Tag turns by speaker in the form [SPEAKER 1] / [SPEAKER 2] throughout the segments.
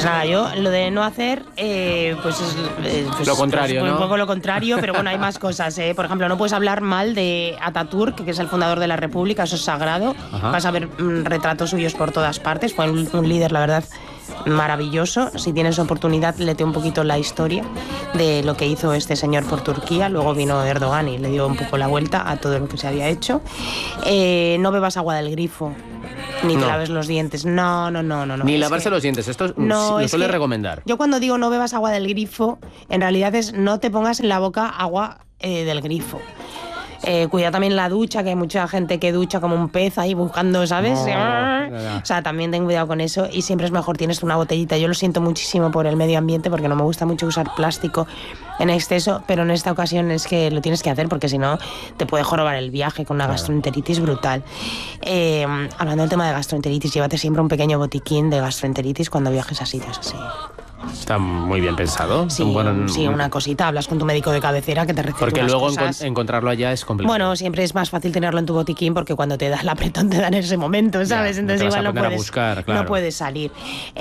[SPEAKER 1] Pues nada, yo lo de no hacer, pues es
[SPEAKER 2] lo contrario,
[SPEAKER 1] pues,
[SPEAKER 2] ¿no?
[SPEAKER 1] Un poco lo contrario, pero bueno, hay más cosas. Por ejemplo, no puedes hablar mal de Atatürk, que es el fundador de la República, eso es sagrado.
[SPEAKER 2] Ajá.
[SPEAKER 1] Vas a ver retratos suyos por todas partes. Fue un líder, la verdad, maravilloso. Si tienes oportunidad, léete un poquito la historia de lo que hizo este señor por Turquía. Luego vino Erdogan y le dio un poco la vuelta a todo lo que se había hecho. No bebas agua del grifo. Ni te laves los dientes. No.
[SPEAKER 2] Ni lavarse los dientes. Esto lo suele recomendar.
[SPEAKER 1] Yo cuando digo no bebas agua del grifo, en realidad es no te pongas en la boca agua del grifo. Cuida también la ducha, que hay mucha gente que ducha como un pez ahí buscando, ¿sabes? O sea, también ten cuidado con eso y siempre es mejor tienes una botellita. Yo lo siento muchísimo por el medio ambiente porque no me gusta mucho usar plástico en exceso, pero en esta ocasión es que lo tienes que hacer porque si no te puede jorobar el viaje con una gastroenteritis brutal. Hablando del tema de gastroenteritis, llévate siempre un pequeño botiquín de gastroenteritis cuando viajes a sitios así.
[SPEAKER 2] Está muy bien pensado.
[SPEAKER 1] Sí, una cosita, hablas con tu médico de cabecera que te receta
[SPEAKER 2] porque
[SPEAKER 1] unas
[SPEAKER 2] luego
[SPEAKER 1] cosas.
[SPEAKER 2] Encontrarlo allá es complicado.
[SPEAKER 1] Bueno, siempre es más fácil tenerlo en tu botiquín porque cuando te da el apretón te da en ese momento, ¿sabes? Entonces igual no puedes salir.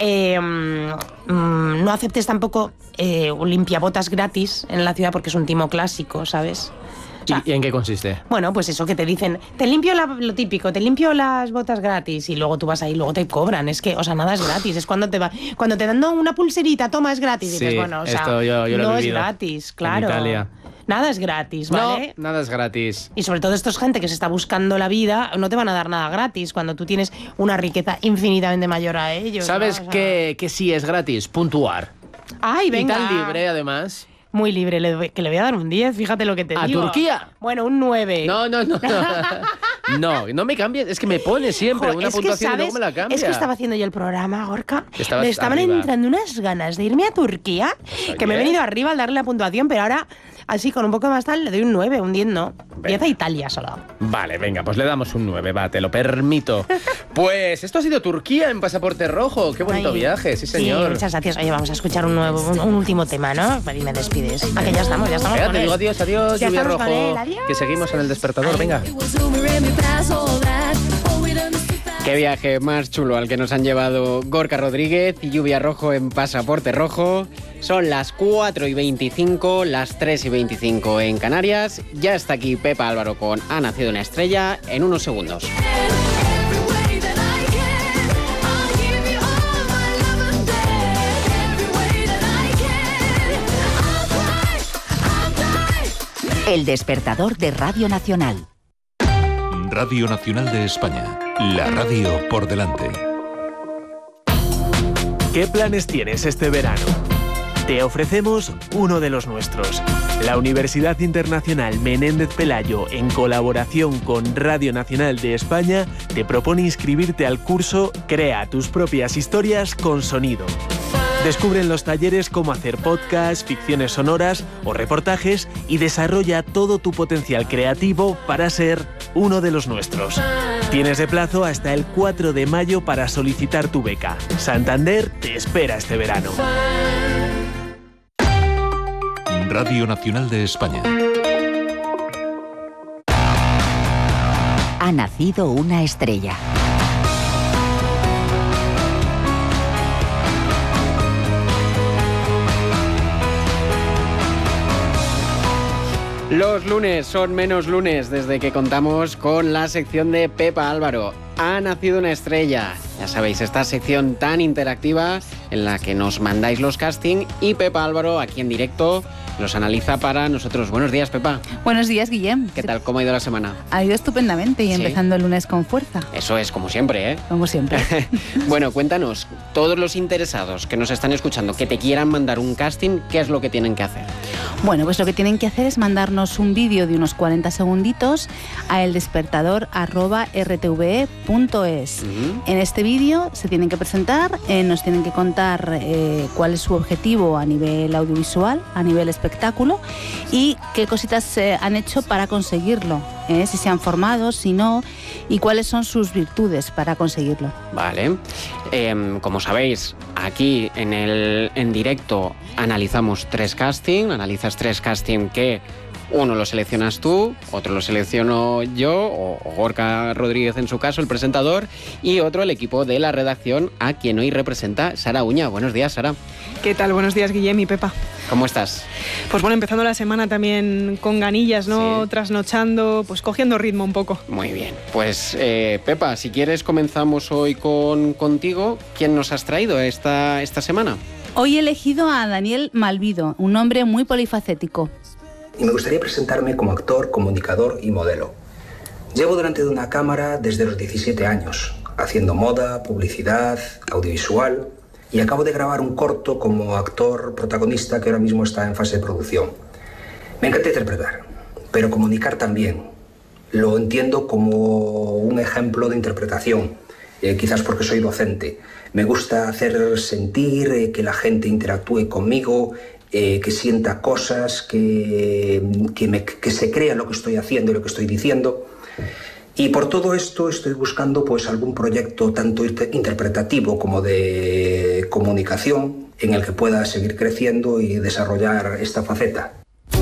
[SPEAKER 1] No aceptes tampoco un limpiabotas gratis en la ciudad porque es un timo clásico, ¿sabes? O sea,
[SPEAKER 2] ¿Y en qué consiste?
[SPEAKER 1] Bueno, pues eso que te dicen, te limpio lo típico, te limpio las botas gratis y luego tú vas ahí y luego te cobran. Es que, o sea, nada es gratis. Es cuando te dan una pulserita, toma, es gratis. Y dices, bueno, o sea,
[SPEAKER 2] esto yo
[SPEAKER 1] no es gratis, claro.
[SPEAKER 2] En Italia.
[SPEAKER 1] Nada es gratis, ¿vale?
[SPEAKER 2] No, nada es gratis.
[SPEAKER 1] Y sobre todo esto es gente que se está buscando la vida, no te van a dar nada gratis cuando tú tienes una riqueza infinitamente mayor a ellos.
[SPEAKER 2] ¿Sabes
[SPEAKER 1] ¿no? O sea,
[SPEAKER 2] que sí es gratis? Puntuar.
[SPEAKER 1] ¡Ay, venga!
[SPEAKER 2] Y tan libre, además.
[SPEAKER 1] Muy libre, que le voy a dar un 10, fíjate lo que te digo.
[SPEAKER 2] ¿A Turquía?
[SPEAKER 1] Bueno, un 9.
[SPEAKER 2] No. No me cambies, es que me pone siempre una puntuación y luego me la cambia.
[SPEAKER 1] Es que estaba haciendo yo el programa, Gorka.
[SPEAKER 2] Me
[SPEAKER 1] estaban entrando unas ganas de irme a Turquía, que me he venido arriba al darle la puntuación, pero ahora, así con un poco más tal, le doy un 9, un 10 no. 10 a Italia solo.
[SPEAKER 2] Vale, venga, pues le damos un 9, va, te lo permito. Pues esto ha sido Turquía en Pasaporte Rojo. Qué bonito viaje, sí señor.
[SPEAKER 1] Sí, muchas gracias. Oye, vamos a escuchar un último tema, ¿no? Y me despides. Ah, que ya estamos con
[SPEAKER 2] te
[SPEAKER 1] él.
[SPEAKER 2] Digo adiós,
[SPEAKER 1] Ya
[SPEAKER 2] Lluvia
[SPEAKER 1] estamos
[SPEAKER 2] Rojo.
[SPEAKER 1] con él, adiós.
[SPEAKER 2] Que seguimos en el despertador, venga.
[SPEAKER 3] Qué viaje más chulo al que nos han llevado Gorka Rodríguez y Lluvia Rojo en Pasaporte Rojo. Son las 4:25, las 3:25 en Canarias. Ya está aquí Pepa Álvaro con Ha nacido una estrella en unos segundos.
[SPEAKER 4] El despertador de Radio Nacional.
[SPEAKER 5] Radio Nacional de España. La radio por delante.
[SPEAKER 6] ¿Qué planes tienes este verano? Te ofrecemos uno de los nuestros. La Universidad Internacional Menéndez Pelayo, en colaboración con Radio Nacional de España, te propone inscribirte al curso Crea tus propias historias con sonido. Descubre en los talleres cómo hacer podcasts, ficciones sonoras o reportajes y desarrolla todo tu potencial creativo para ser uno de los nuestros. Tienes de plazo hasta el 4 de mayo para solicitar tu beca. Santander te espera este verano.
[SPEAKER 5] Radio Nacional de España.
[SPEAKER 4] Ha nacido una estrella.
[SPEAKER 3] Los lunes son menos lunes desde que contamos con la sección de Pepa Álvaro. Ha nacido una estrella. Ya sabéis, esta sección tan interactiva en la que nos mandáis los casting y Pepa Álvaro aquí en directo los analiza para nosotros. Buenos días, Pepa.
[SPEAKER 7] Buenos días, Guillem.
[SPEAKER 3] ¿Qué tal? ¿Cómo ha ido la semana?
[SPEAKER 7] Ha ido estupendamente y
[SPEAKER 3] ¿Sí?
[SPEAKER 7] empezando el lunes con fuerza.
[SPEAKER 3] Eso es, como siempre, ¿eh?
[SPEAKER 7] Como siempre.
[SPEAKER 3] Bueno, cuéntanos, todos los interesados que nos están escuchando, que te quieran mandar un casting, ¿qué es lo que tienen que hacer?
[SPEAKER 7] Bueno, pues lo que tienen que hacer es mandarnos un vídeo de unos 40 segunditos a eldespertador@rtve.es. En este vídeo se tienen que presentar, nos tienen que contar cuál es su objetivo a nivel audiovisual, a nivel espectáculo y qué cositas han hecho para conseguirlo, si se han formado, si no, y cuáles son sus virtudes para conseguirlo.
[SPEAKER 3] Vale. Como sabéis, aquí en directo analizamos 3 casting, analizas 3 casting que Uno lo seleccionas tú, otro lo selecciono yo, o Gorka Rodríguez en su caso, el presentador, y otro el equipo de la redacción, a quien hoy representa Sara Uña. Buenos días, Sara.
[SPEAKER 8] ¿Qué tal? Buenos días, Guillem y Pepa.
[SPEAKER 3] ¿Cómo estás?
[SPEAKER 8] Pues bueno, empezando la semana también con ganillas, ¿no? Sí. Trasnochando, pues cogiendo ritmo un poco.
[SPEAKER 3] Muy bien. Pues Pepa, si quieres comenzamos hoy contigo. ¿Quién nos has traído esta semana?
[SPEAKER 7] Hoy he elegido a Daniel Malvido, un hombre muy polifacético.
[SPEAKER 9] Y me gustaría presentarme como actor, comunicador y modelo. Llevo delante de una cámara desde los 17 años, haciendo moda, publicidad, audiovisual, y acabo de grabar un corto como actor protagonista que ahora mismo está en fase de producción. Me encanta interpretar, pero comunicar también. Lo entiendo como un ejemplo de interpretación, quizás porque soy docente. Me gusta hacer sentir, que la gente interactúe conmigo, que sienta cosas, que se crea lo que estoy haciendo y lo que estoy diciendo. Y por todo esto estoy buscando pues algún proyecto tanto interpretativo como de comunicación en el que pueda seguir creciendo y desarrollar esta faceta.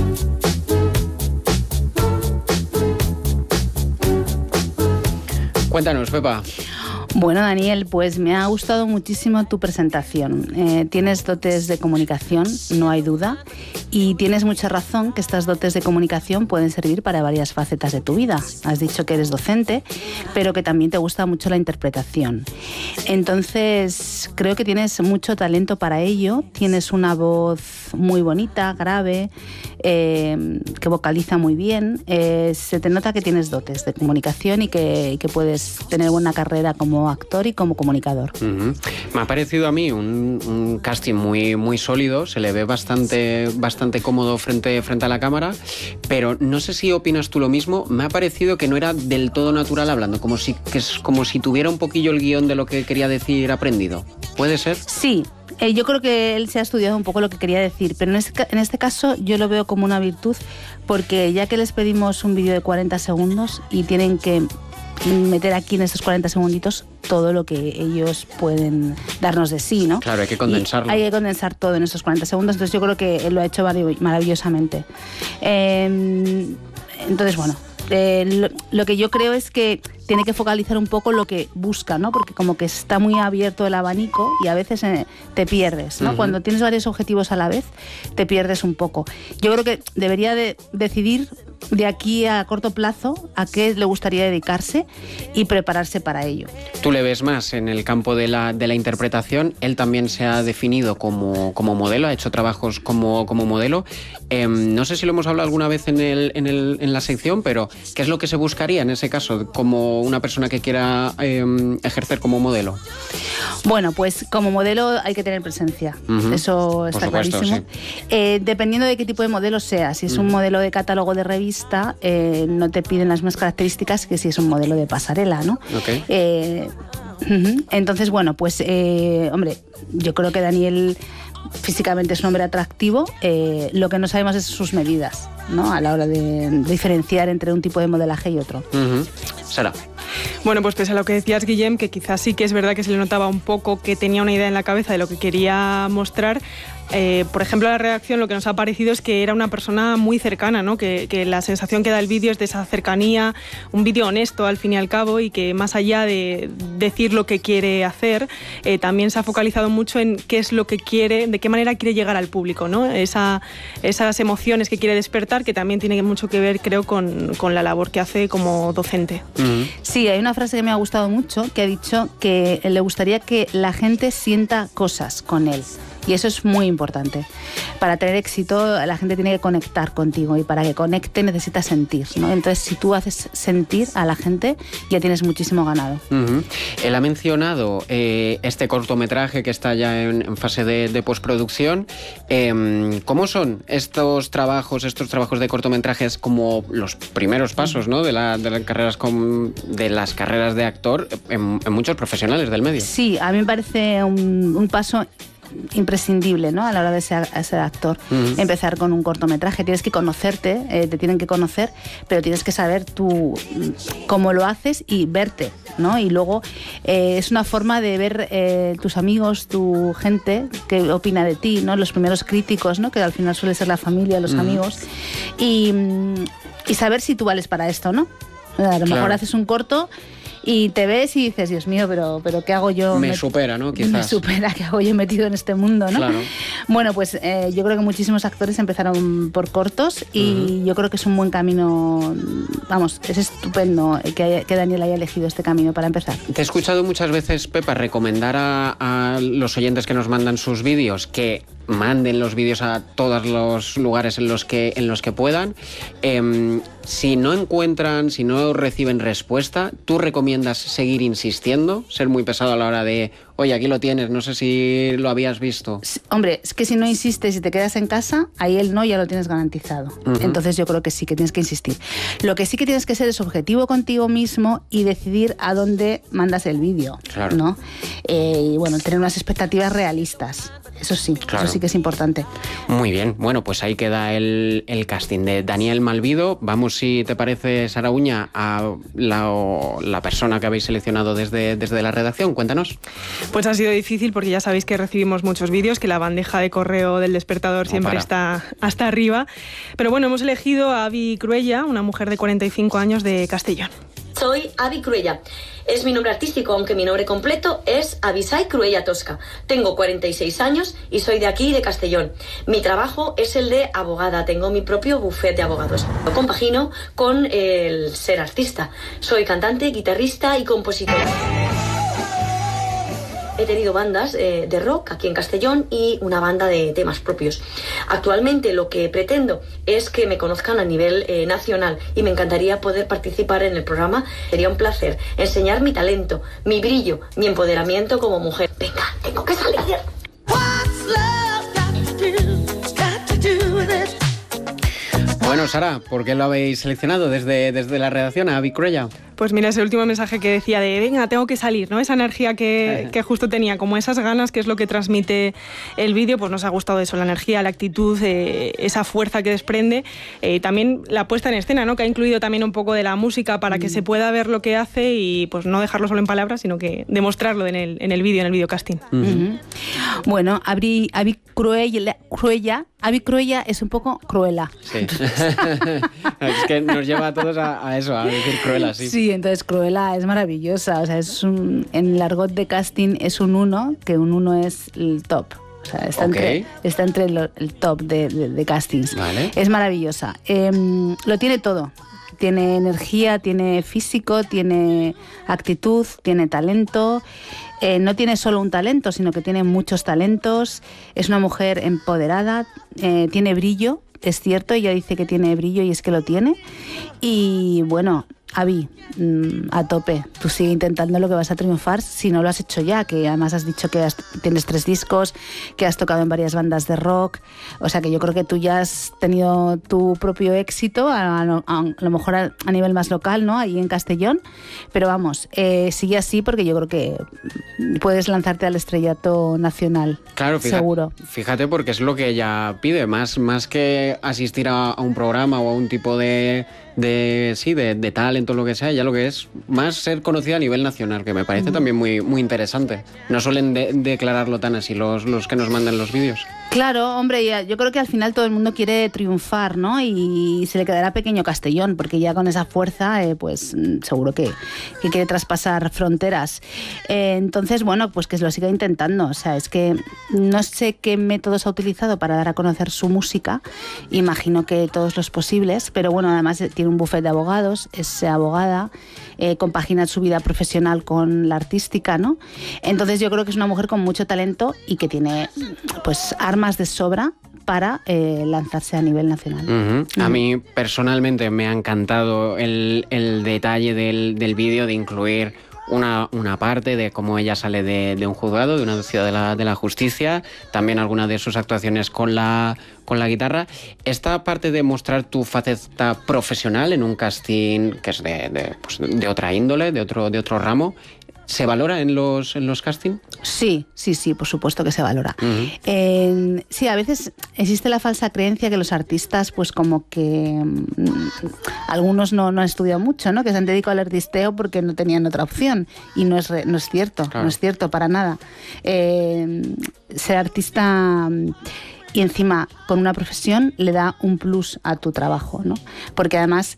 [SPEAKER 3] Cuéntanos, Pepa.
[SPEAKER 7] Bueno, Daniel, pues me ha gustado muchísimo tu presentación. Tienes dotes de comunicación, no hay duda, y tienes mucha razón que estas dotes de comunicación pueden servir para varias facetas de tu vida. Has dicho que eres docente, pero que también te gusta mucho la interpretación. Entonces, creo que tienes mucho talento para ello. Tienes una voz muy bonita, grave, que vocaliza muy bien. Se te nota que tienes dotes de comunicación y que puedes tener buena carrera como actor y como comunicador.
[SPEAKER 3] Uh-huh. Me ha parecido a mí un casting muy sólido, se le ve bastante cómodo frente a la cámara, pero no sé si opinas tú lo mismo. Me ha parecido que no era del todo natural hablando, como si tuviera un poquillo el guión de lo que quería decir aprendido. ¿Puede ser?
[SPEAKER 7] Sí. Yo creo que él se ha estudiado un poco lo que quería decir, pero en este caso yo lo veo como una virtud, porque ya que les pedimos un vídeo de 40 segundos y tienen que meter aquí en estos 40 segunditos todo lo que ellos pueden darnos de sí, ¿no?
[SPEAKER 3] Claro, hay que condensarlo.
[SPEAKER 7] Hay que condensar todo en estos 40 segundos, entonces yo creo que él lo ha hecho maravillosamente. Entonces, bueno, lo que yo creo es que tiene que focalizar un poco lo que busca, ¿no? Porque como que está muy abierto el abanico y a veces te pierdes, ¿no? Uh-huh. Cuando tienes varios objetivos a la vez, te pierdes un poco. Yo creo que debería de decidir de aquí a corto plazo a qué le gustaría dedicarse y prepararse para ello.
[SPEAKER 3] Tú le ves más en el campo de la interpretación. Él también se ha definido como modelo, ha hecho trabajos como modelo. No sé si lo hemos hablado alguna vez en la sección, pero ¿qué es lo que se buscaría en ese caso como una persona que quiera ejercer como modelo?
[SPEAKER 7] Bueno, pues como modelo hay que tener presencia. Uh-huh. Eso está clarísimo. Sí. Dependiendo de qué tipo de modelo sea, si es un modelo de catálogo de revista, no te piden las mismas características que si es un modelo de pasarela, ¿no?
[SPEAKER 3] Okay.
[SPEAKER 7] Entonces, bueno, pues, hombre, yo creo que Daniel físicamente es un hombre atractivo. Lo que no sabemos es sus medidas, ¿no? A la hora de diferenciar entre un tipo de modelaje y otro.
[SPEAKER 3] Uh-huh. Sara.
[SPEAKER 8] Bueno, pues pese a lo que decías, Guillem, que quizás sí que es verdad que se le notaba un poco que tenía una idea en la cabeza de lo que quería mostrar. Por ejemplo, a la redacción lo que nos ha parecido es que era una persona muy cercana, ¿no? Que la sensación que da el vídeo es de esa cercanía, un vídeo honesto al fin y al cabo, y que más allá de decir lo que quiere hacer, también se ha focalizado mucho en qué es lo que quiere, de qué manera quiere llegar al público, ¿no? Esas emociones que quiere despertar, que también tiene mucho que ver, creo, con la labor que hace como docente.
[SPEAKER 3] Uh-huh.
[SPEAKER 7] Sí, hay una frase que me ha gustado mucho, que ha dicho que le gustaría que la gente sienta cosas con él. Y eso es muy importante. Para tener éxito, la gente tiene que conectar contigo, y para que conecte necesitas sentir, ¿no? Entonces, si tú haces sentir a la gente, ya tienes muchísimo ganado.
[SPEAKER 3] Uh-huh. Él ha mencionado este cortometraje que está ya en fase de postproducción. ¿Cómo son estos trabajos de cortometrajes como los primeros pasos, ¿no? de las carreras de actor en muchos profesionales del medio?
[SPEAKER 7] Sí, a mí me parece un paso imprescindible, ¿no? A la hora de ser actor. Uh-huh. Empezar con un cortometraje. Tienes que conocerte, te tienen que conocer, pero tienes que saber tú cómo lo haces y verte ¿no? Y luego es una forma de ver tus amigos, tu gente, qué opina de ti, ¿no? Los primeros críticos, ¿no? Que al final suele ser la familia, los amigos, y saber si tú vales para esto, ¿no? A lo mejor haces un corto y te ves y dices, Dios mío, pero ¿qué hago yo?
[SPEAKER 3] Me supera, ¿no? Quizás.
[SPEAKER 7] Me supera, ¿qué hago yo metido en este mundo, no?
[SPEAKER 3] Claro.
[SPEAKER 7] Bueno, pues yo creo que muchísimos actores empezaron por cortos y yo creo que es un buen camino, vamos, es estupendo que Daniel haya elegido este camino para empezar.
[SPEAKER 3] Te he escuchado muchas veces, Pepa, recomendar a los oyentes que nos mandan sus vídeos que manden los vídeos a todos los lugares en los que puedan. Si no encuentran, si no reciben respuesta, ¿tú recomiendas seguir insistiendo? Ser muy pesado a la hora de, oye, aquí lo tienes, no sé si lo habías visto.
[SPEAKER 7] Hombre, es que si no insistes y te quedas en casa, ahí el no ya lo tienes garantizado. Entonces yo creo que sí, que tienes que insistir. Lo que sí que tienes que ser es objetivo contigo mismo y decidir a dónde mandas el vídeo,
[SPEAKER 3] claro,
[SPEAKER 7] ¿no? Y bueno, tener unas expectativas realistas. Eso sí, claro. Eso sí que es importante.
[SPEAKER 3] Muy bien, bueno, pues ahí queda el casting de Daniel Malvido. Vamos, si te parece, Sara Uña, a la persona que habéis seleccionado desde la redacción. Cuéntanos.
[SPEAKER 8] Pues ha sido difícil porque ya sabéis que recibimos muchos vídeos, que la bandeja de correo del Despertador siempre está hasta arriba. Pero bueno, hemos elegido a Abi Cruella, una mujer de 45 años de Castellón.
[SPEAKER 10] Soy Abi Cruella. Es mi nombre artístico, aunque mi nombre completo es Abisai Cruella Tosca. Tengo 46 años y soy de aquí, de Castellón. Mi trabajo es el de abogada. Tengo mi propio bufete de abogados. Lo compagino con el ser artista. Soy cantante, guitarrista y compositora. He tenido bandas de rock aquí en Castellón y una banda de temas propios. Actualmente lo que pretendo es que me conozcan a nivel nacional y me encantaría poder participar en el programa. Sería un placer enseñar mi talento, mi brillo, mi empoderamiento como mujer. Venga, tengo que salir.
[SPEAKER 3] Bueno, Sara, ¿por qué lo habéis seleccionado desde la redacción a Abi Cruella?
[SPEAKER 8] Pues mira, ese último mensaje que decía de venga, tengo que salir, ¿no? Esa energía que justo tenía, como esas ganas, que es lo que transmite el vídeo, pues nos ha gustado eso, la energía, la actitud, esa fuerza que desprende. También la puesta en escena, ¿no? Que ha incluido también un poco de la música para que se pueda ver lo que hace y pues no dejarlo solo en palabras, sino que demostrarlo en el vídeo, en el videocasting.
[SPEAKER 7] Bueno, Abi Cruella es un poco cruela.
[SPEAKER 3] Sí. Es que nos lleva a todos a eso, a decir cruela, sí.
[SPEAKER 7] Sí, entonces Cruella es maravillosa. O sea, en el argot de casting es un 1, que un 1 es el top. O sea, está entre el top de castings.
[SPEAKER 3] Vale.
[SPEAKER 7] Es maravillosa. Lo tiene todo. Tiene energía, tiene físico, tiene actitud, tiene talento. No tiene solo un talento, sino que tiene muchos talentos. Es una mujer empoderada, tiene brillo, es cierto, ella dice que tiene brillo y es que lo tiene. Y bueno, Abi, a tope, tú sigue intentando lo que vas a triunfar si no lo has hecho ya, que además has dicho que tienes 3 discos, que has tocado en varias bandas de rock, o sea que yo creo que tú ya has tenido tu propio éxito, a lo mejor a nivel más local, ¿no? Ahí en Castellón, pero vamos, sigue así porque yo creo que puedes lanzarte al estrellato nacional,
[SPEAKER 3] claro,
[SPEAKER 7] seguro.
[SPEAKER 3] Fíjate porque es lo que ella pide, más que asistir a un programa o a un tipo de talento, lo que sea, ya lo que es más ser conocida a nivel nacional, que me parece también muy, muy interesante. No suelen declararlo tan así los que nos mandan los vídeos.
[SPEAKER 7] Claro, hombre, yo creo que al final todo el mundo quiere triunfar, ¿no? Y se le quedará pequeño Castellón, porque ya con esa fuerza, pues seguro que quiere traspasar fronteras. Entonces, bueno, pues que lo siga intentando. O sea, es que no sé qué métodos ha utilizado para dar a conocer su música. Imagino que todos los posibles, pero bueno, además tiene un bufete de abogados, es abogada, compagina su vida profesional con la artística, ¿no? Entonces yo creo que es una mujer con mucho talento y que tiene, pues, armas de sobra para lanzarse a nivel nacional.
[SPEAKER 3] A mí personalmente me ha encantado el detalle del vídeo de incluir una parte de cómo ella sale de un juzgado, de una ciudad de la justicia, también algunas de sus actuaciones con la guitarra. Esta parte de mostrar tu faceta profesional en un casting que es de otra índole, de otro ramo, ¿Se valora en los castings?
[SPEAKER 7] Sí, por supuesto que se valora. Sí, a veces existe la falsa creencia que los artistas, pues como que algunos no han estudiado mucho, ¿no? Que se han dedicado al artisteo porque no tenían otra opción. Y no es cierto, claro. No es cierto para nada. Ser artista... Y encima, con una profesión, le da un plus a tu trabajo, ¿no? Porque además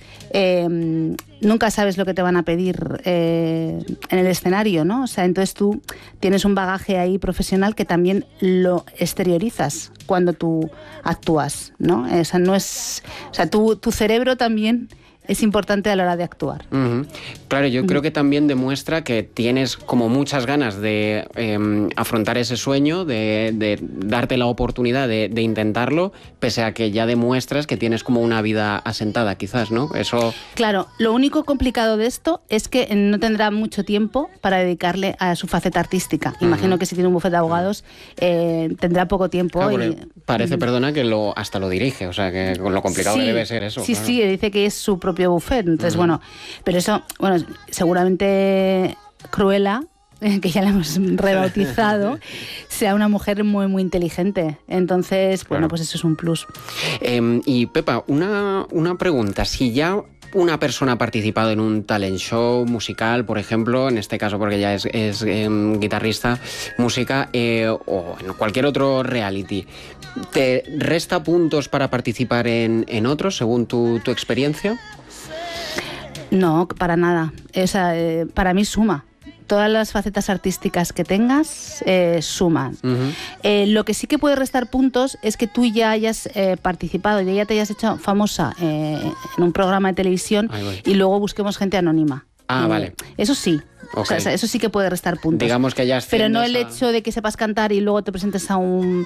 [SPEAKER 7] nunca sabes lo que te van a pedir en el escenario, ¿no? O sea, entonces tú tienes un bagaje ahí profesional que también lo exteriorizas cuando tú actúas, ¿no? O sea, tu cerebro también es importante a la hora de actuar.
[SPEAKER 3] Claro, yo creo que también demuestra que tienes como muchas ganas de afrontar ese sueño, de darte la oportunidad de intentarlo, pese a que ya demuestras que tienes como una vida asentada, quizás, ¿no? Eso... Claro,
[SPEAKER 7] lo único complicado de esto es que no tendrá mucho tiempo para dedicarle a su faceta artística. Imagino que si tiene un bufete de abogados tendrá poco tiempo.
[SPEAKER 3] Claro, parece, perdona, que hasta lo dirige, o sea, que lo complicado que debe ser eso.
[SPEAKER 7] Sí,
[SPEAKER 3] claro.
[SPEAKER 7] Sí, dice que es su propio buffet. Entonces, pero eso, seguramente Cruella, que ya la hemos rebautizado, sea una mujer muy, muy inteligente. Entonces, claro. Pues eso es un plus.
[SPEAKER 3] Y Pepa, una pregunta. Si ya una persona ha participado en un talent show musical, por ejemplo, en este caso porque ya es guitarrista, música, o en cualquier otro reality, ¿te resta puntos para participar en otros, según tu experiencia?
[SPEAKER 7] No, para nada. O sea, para mí suma. Todas las facetas artísticas que tengas suman. Lo que sí que puede restar puntos es que tú ya hayas participado, ya te hayas hecho famosa en un programa de televisión y luego busquemos gente anónima.
[SPEAKER 3] Vale.
[SPEAKER 7] Eso sí.
[SPEAKER 3] Okay.
[SPEAKER 7] O sea, eso sí que puede restar puntos.
[SPEAKER 3] Digamos que ya
[SPEAKER 7] pero no el hecho de que sepas cantar y luego te presentes a un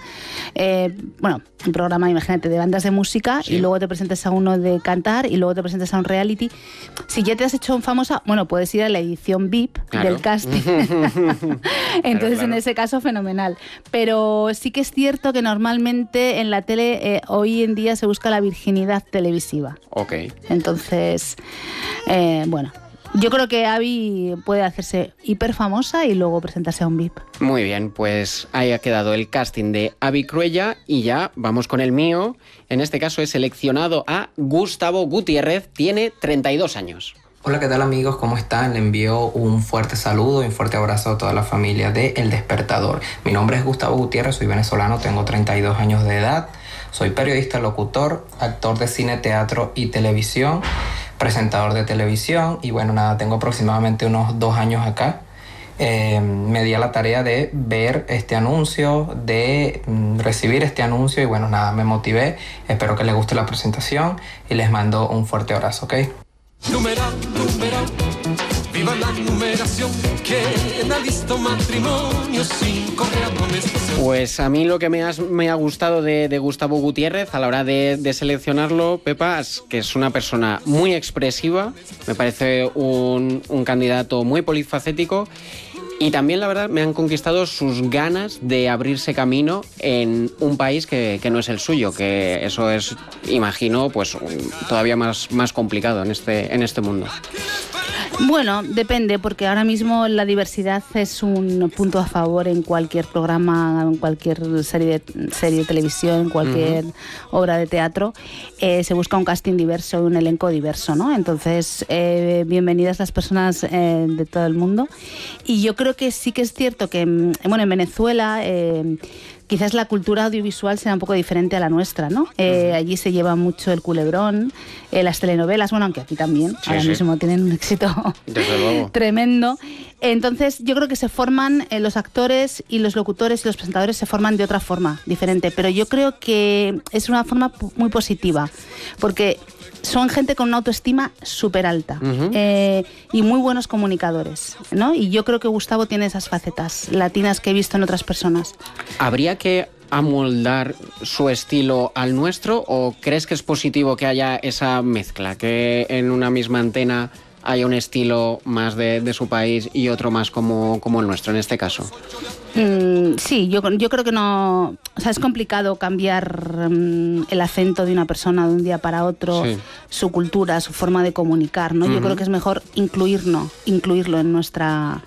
[SPEAKER 7] programa, imagínate, de bandas de música, y luego te presentes a uno de cantar y luego te presentes a un reality. Si ya te has hecho famosa, puedes ir a la edición VIP del casting. Entonces, en ese caso, fenomenal. Pero sí que es cierto que normalmente en la tele hoy en día se busca la virginidad televisiva.
[SPEAKER 3] Ok.
[SPEAKER 7] Entonces, yo creo que Abby puede hacerse hiper famosa y luego presentarse a un VIP.
[SPEAKER 3] Muy bien, pues ahí ha quedado el casting de Abby Cruella y ya vamos con el mío. En este caso he seleccionado a Gustavo Gutiérrez, tiene 32 años.
[SPEAKER 11] Hola, ¿qué tal amigos? ¿Cómo están? Le envío un fuerte saludo y un fuerte abrazo a toda la familia de El Despertador. Mi nombre es Gustavo Gutiérrez, soy venezolano, tengo 32 años de edad. Soy periodista, locutor, actor de cine, teatro y televisión, presentador de televisión y tengo aproximadamente unos 2 años acá. Me di a la tarea de ver este anuncio, de recibir este anuncio y me motivé. Espero que les guste la presentación y les mando un fuerte abrazo, ¿ok?
[SPEAKER 12] Numeral, viva la numeración, ¿quién ha visto matrimonio sin correa amonestación?
[SPEAKER 3] Pues a mí lo que me ha gustado de Gustavo Gutiérrez a la hora de seleccionarlo, Pepa, es que es una persona muy expresiva, me parece un candidato muy polifacético. Y también, la verdad, me han conquistado sus ganas de abrirse camino en un país que no es el suyo, que eso es, imagino, pues todavía más complicado en este mundo.
[SPEAKER 7] Bueno, depende, porque ahora mismo la diversidad es un punto a favor en cualquier programa, en cualquier serie de televisión, en cualquier obra de teatro. Se busca un casting diverso, un elenco diverso, ¿no? Entonces, bienvenidas las personas de todo el mundo. Y yo creo que sí que es cierto que, en Venezuela... quizás la cultura audiovisual sea un poco diferente a la nuestra, ¿no? Allí se lleva mucho el culebrón, las telenovelas, aunque aquí también, ahora mismo tienen un éxito tremendo. Entonces yo creo que se forman los actores y los locutores y los presentadores se forman de otra forma, diferente, pero yo creo que es una forma muy positiva, porque son gente con una autoestima súper alta y muy buenos comunicadores, ¿no? Y yo creo que Gustavo tiene esas facetas latinas que he visto en otras personas.
[SPEAKER 3] ¿Habría que amoldar su estilo al nuestro o crees que es positivo que haya esa mezcla, que en una misma antena haya un estilo más de su país y otro más como el nuestro en este caso?
[SPEAKER 7] Sí, yo creo que no... O sea, es complicado cambiar el acento de una persona de un día para otro, su cultura, su forma de comunicar, ¿no? Yo creo que es mejor incluirlo en nuestra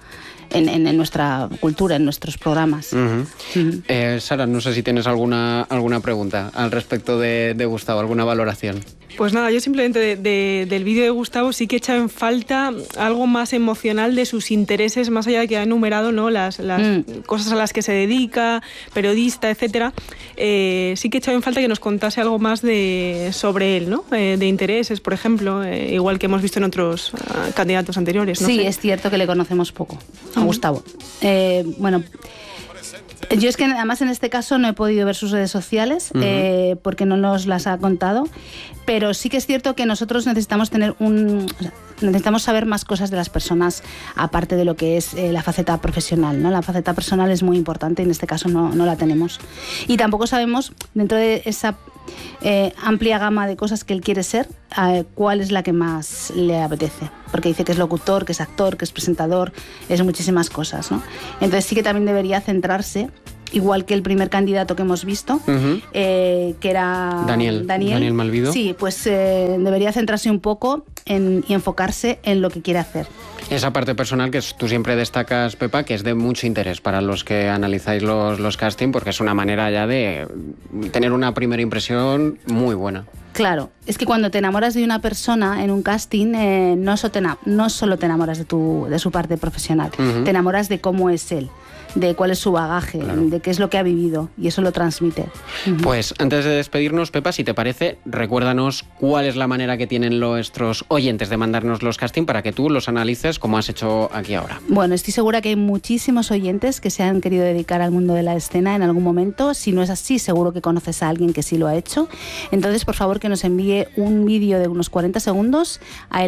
[SPEAKER 7] en nuestra cultura, en nuestros programas.
[SPEAKER 3] Sara, no sé si tienes alguna pregunta al respecto de Gustavo, alguna valoración.
[SPEAKER 8] Pues nada, yo simplemente del vídeo de Gustavo sí que he echado en falta algo más emocional de sus intereses, más allá de que ha enumerado, ¿no?, las cosas a las que se dedica, periodista, etcétera. Sí que he echado en falta que nos contase algo más sobre él, ¿no? De intereses, por ejemplo, igual que hemos visto en otros candidatos anteriores.
[SPEAKER 7] Sí, es cierto que le conocemos poco a Gustavo. Bueno, yo es que además en este caso no he podido ver sus redes sociales porque no nos las ha contado, pero sí que es cierto que nosotros necesitamos necesitamos saber más cosas de las personas aparte de lo que es la faceta profesional, ¿no? La faceta personal es muy importante y en este caso no la tenemos. Y tampoco sabemos, dentro de esa amplia gama de cosas que él quiere ser, cuál es la que más le apetece, porque dice que es locutor, que es actor, que es presentador, es muchísimas cosas, ¿no? Entonces sí que también debería centrarse, igual que el primer candidato que hemos visto, que era Daniel
[SPEAKER 3] Malvido.
[SPEAKER 7] Sí, pues debería centrarse un poco y enfocarse en lo que quiere hacer.
[SPEAKER 3] Esa parte personal que tú siempre destacas, Pepa, que es de mucho interés para los que analizáis los casting, porque es una manera ya de tener una primera impresión muy buena.
[SPEAKER 7] Claro, es que cuando te enamoras de una persona en un casting, no solo te enamoras de su parte profesional, te enamoras de cómo es él, de cuál es su bagaje, de qué es lo que ha vivido, y eso lo transmite.
[SPEAKER 3] Pues antes de despedirnos, Pepa, si te parece, recuérdanos cuál es la manera que tienen nuestros oyentes de mandarnos los casting para que tú los analices como has hecho aquí ahora.
[SPEAKER 7] Bueno, estoy segura que hay muchísimos oyentes que se han querido dedicar al mundo de la escena en algún momento. Si no es así, seguro que conoces a alguien que sí lo ha hecho. Entonces, por favor, que nos envíe un vídeo de unos 40 segundos a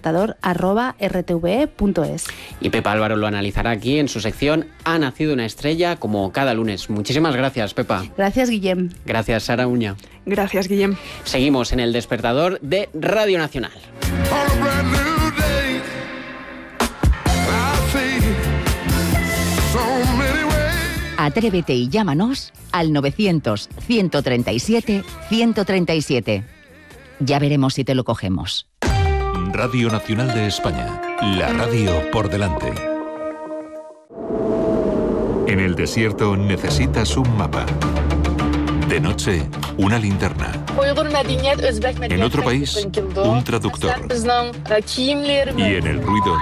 [SPEAKER 7] eldespertador@rtve.es.
[SPEAKER 3] Y Pepa Álvaro lo analizará aquí en su sección Ha nacido una estrella, como cada lunes. Muchísimas gracias, Pepa.
[SPEAKER 7] Gracias, Guillem.
[SPEAKER 3] Gracias, Sara Uña.
[SPEAKER 8] Gracias, Guillem.
[SPEAKER 3] Seguimos en El Despertador de Radio Nacional.
[SPEAKER 4] Atrévete y llámanos al 900-137-137. Ya veremos si te lo cogemos.
[SPEAKER 5] Radio Nacional de España, la radio por delante. En el desierto necesitas un mapa. De noche, una linterna. En otro país, un traductor. Y en el ruido,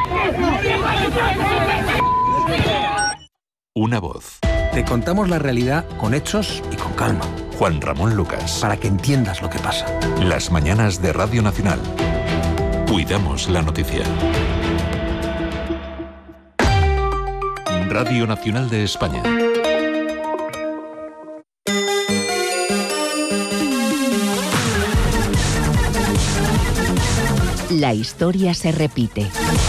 [SPEAKER 5] una voz.
[SPEAKER 9] Te contamos la realidad con hechos y con calma.
[SPEAKER 5] Juan Ramón Lucas.
[SPEAKER 9] Para que entiendas lo que pasa.
[SPEAKER 5] Las mañanas de Radio Nacional. Cuidamos la noticia. Radio Nacional de España.
[SPEAKER 4] La historia se repite.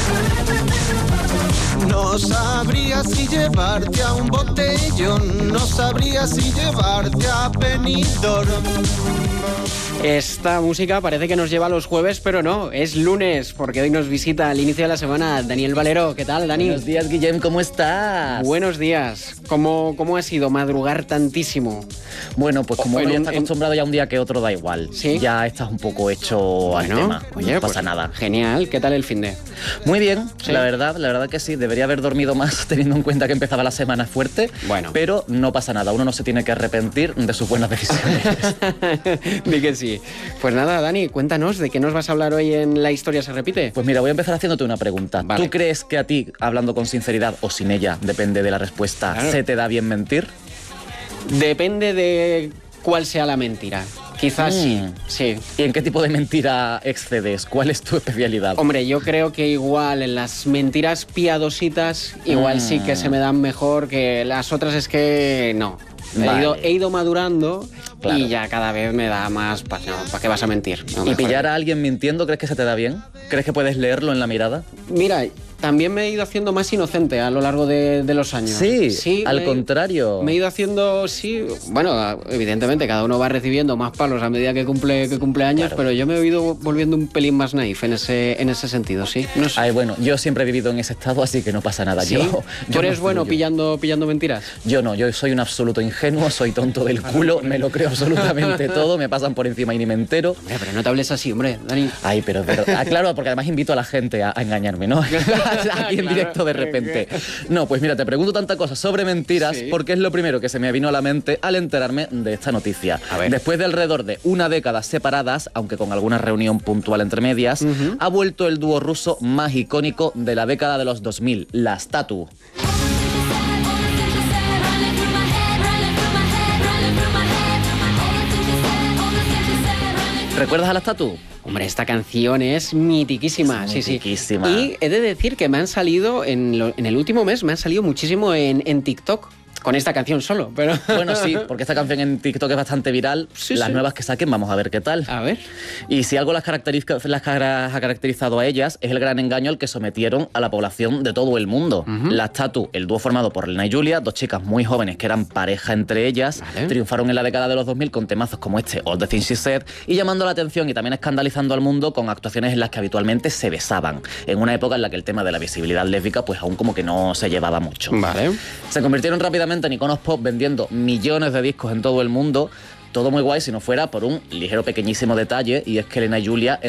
[SPEAKER 12] No sabría si llevarte a un botellón, no sabría si llevarte a Benidorm.
[SPEAKER 3] Esta música parece que nos lleva a los jueves, pero no, es lunes, porque hoy nos visita al inicio de la semana Daniel Valero. ¿Qué tal, Dani?
[SPEAKER 13] Buenos días, Guillem, ¿cómo estás?
[SPEAKER 3] Buenos días. ¿Cómo ha sido madrugar tantísimo?
[SPEAKER 13] Bueno, pues como uno ya está acostumbrado, ya un día que otro da igual. ¿Sí? Ya estás un poco hecho al tema.
[SPEAKER 3] Oye,
[SPEAKER 13] no pasa
[SPEAKER 3] pues,
[SPEAKER 13] nada.
[SPEAKER 3] Genial. ¿Qué tal el finde?
[SPEAKER 13] Muy bien,
[SPEAKER 3] ¿sí?
[SPEAKER 13] La verdad que sí. Debería haber dormido más teniendo en cuenta que empezaba la semana fuerte.
[SPEAKER 3] Bueno.
[SPEAKER 13] Pero no pasa nada. Uno no se tiene que arrepentir de sus buenas decisiones.
[SPEAKER 3] Di que sí. Pues nada, Dani, cuéntanos, ¿de qué nos vas a hablar hoy en La Historia se repite?
[SPEAKER 13] Pues mira, voy a empezar haciéndote una pregunta.
[SPEAKER 3] Vale.
[SPEAKER 13] ¿Tú crees que a ti, hablando con sinceridad o sin ella, depende de la respuesta,
[SPEAKER 3] claro,
[SPEAKER 13] se te da bien mentir?
[SPEAKER 3] Depende de cuál sea la mentira. Quizás sí.
[SPEAKER 13] ¿Y en qué tipo de mentira excedes? ¿Cuál es tu especialidad?
[SPEAKER 3] Hombre, yo creo que igual en las mentiras piadositas, igual sí que se me dan mejor, que las otras es que no.
[SPEAKER 13] Vale.
[SPEAKER 3] He ido madurando,
[SPEAKER 13] claro,
[SPEAKER 3] y ya cada vez me da más... ¿Para qué vas a mentir? No,
[SPEAKER 13] ¿Y pillar a alguien mintiendo, crees que se te da bien? ¿Crees que puedes leerlo en la mirada?
[SPEAKER 3] Mira, también me he ido haciendo más inocente a lo largo de los años.
[SPEAKER 13] Sí, al contrario.
[SPEAKER 3] Me he ido haciendo, bueno, evidentemente cada uno va recibiendo más palos a medida que cumple años, claro, pero yo me he ido volviendo un pelín más naif en ese sentido, sí. No sé.
[SPEAKER 13] Ay, bueno, yo siempre he vivido en ese estado, así que no pasa nada.
[SPEAKER 3] ¿Sí? ¿Tú eres bueno pillando mentiras?
[SPEAKER 13] Yo no, yo soy un absoluto ingenuo, soy tonto del culo, me lo creo absolutamente todo, me pasan por encima y ni me entero.
[SPEAKER 3] Hombre, pero no te hables así, hombre, Dani.
[SPEAKER 13] Ay, pero claro, porque además invito a la gente a engañarme, ¿no? aquí en directo de repente. No, pues mira, te pregunto tanta cosa sobre mentiras porque es lo primero que se me vino a la mente al enterarme de esta noticia. Después de alrededor de una década separadas, aunque con alguna reunión puntual entre medias, ha vuelto el dúo ruso más icónico de la década de los 2000, las Tatu. ¿Recuerdas a las Tatu?
[SPEAKER 3] Hombre, esta canción es mitiquísima.
[SPEAKER 13] Sí.
[SPEAKER 3] Y he de decir que me han salido, en el último mes, me han salido muchísimo en TikTok. Con esta canción solo, pero...
[SPEAKER 13] Bueno, sí, porque esta canción en TikTok es bastante viral. Las nuevas que saquen, vamos a ver qué tal.
[SPEAKER 3] A ver.
[SPEAKER 13] Y si algo las ha caracterizado a ellas, es el gran engaño al que sometieron a la población de todo el mundo. Las Tatu, el dúo formado por Lena y Julia, dos chicas muy jóvenes que eran pareja entre ellas, triunfaron en la década de los 2000 con temazos como este, All the Things She Said, y llamando la atención y también escandalizando al mundo con actuaciones en las que habitualmente se besaban, en una época en la que el tema de la visibilidad lésbica pues aún como que no se llevaba mucho. Se convirtieron rápidamente en iconos pop vendiendo millones de discos en todo el mundo. Todo muy guay si no fuera por un ligero pequeñísimo detalle, y es que Lena y Julia